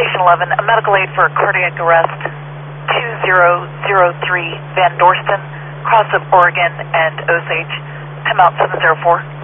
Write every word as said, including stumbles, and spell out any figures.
Station eleven, a medical aid for cardiac arrest, two zero zero three Van Dorston, cross of Oregon and Osage, timeout seven zero four.